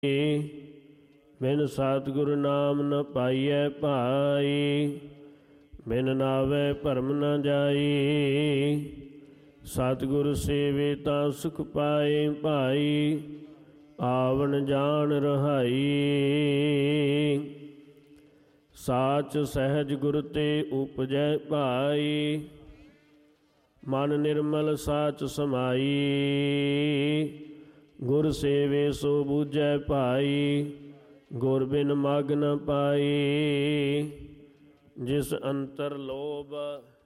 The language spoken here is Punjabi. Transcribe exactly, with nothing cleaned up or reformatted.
ਬਿਨ ਸਤਿਗੁਰ ਨਾਮ ਨ ਪਾਈਐ ਭਾਈ। ਬਿਨ ਨਾਵੈ ਭਰਮ ਨ ਜਾਈ। ਸਤਿਗੁਰ ਸੇਵੇ ਤਾਂ ਸੁਖ ਪਾਏ ਭਾਈ। ਆਵਣ ਜਾਣ ਰਹਾਈ। ਸਾਚ ਸਹਿਜ ਗੁਰ ਤੇ ਉਪਜੈ ਭਾਈ। ਮਨ ਨਿਰਮਲ ਸਾਚ ਸਮਾਈ। ਗੁਰ ਸੇਵੇ ਸੋ ਬੂਝੈ ਭਾਈ। ਗੁਰ ਬਿਨ ਮਗ ਨ ਪਾਈ। ਜਿਸ ਅੰਤਰ ਲੋਭ